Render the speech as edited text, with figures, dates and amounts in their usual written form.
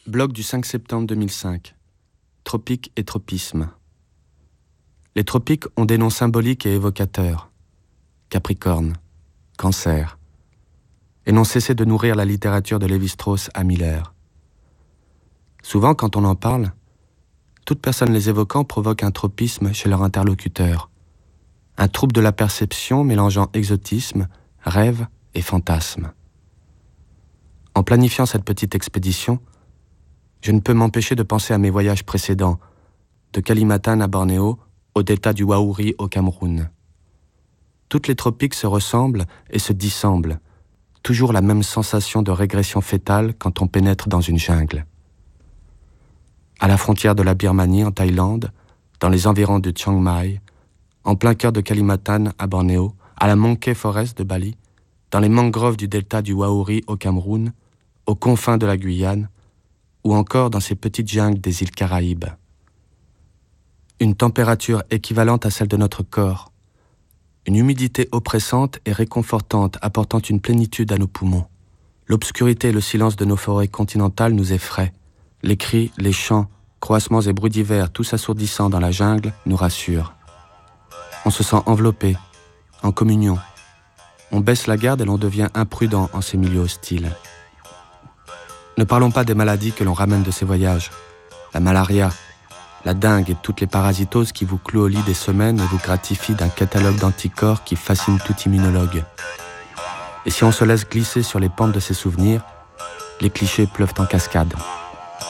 Blog du 5 septembre 2005. Tropiques et tropisme. Les tropiques ont des noms symboliques et évocateurs. Capricorne, Cancer. Et n'ont cessé de nourrir la littérature de Lévi-Strauss à Miller. Souvent, quand on en parle, toute personne les évoquant provoque un tropisme chez leur interlocuteur. Un trouble de la perception mélangeant exotisme, rêve et fantasme. En planifiant cette petite expédition, je ne peux m'empêcher de penser à mes voyages précédents, de Kalimantan à Bornéo, au delta du Waouri au Cameroun. Toutes les tropiques se ressemblent et se dissemblent, toujours la même sensation de régression fétale quand on pénètre dans une jungle. À la frontière de la Birmanie en Thaïlande, dans les environs de Chiang Mai, en plein cœur de Kalimantan à Bornéo, à la Monkey Forest de Bali, dans les mangroves du delta du Waouri au Cameroun, aux confins de la Guyane, ou encore dans ces petites jungles des îles Caraïbes. Une température équivalente à celle de notre corps, une humidité oppressante et réconfortante apportant une plénitude à nos poumons. L'obscurité et le silence de nos forêts continentales nous effraient. Les cris, les chants, croassements et bruits divers, tous assourdissants dans la jungle, nous rassurent. On se sent enveloppé, en communion. On baisse la garde et l'on devient imprudent en ces milieux hostiles. Ne parlons pas des maladies que l'on ramène de ces voyages. La malaria, la dengue et toutes les parasitoses qui vous clouent au lit des semaines et vous gratifient d'un catalogue d'anticorps qui fascine tout immunologue. Et si on se laisse glisser sur les pentes de ces souvenirs, les clichés pleuvent en cascade.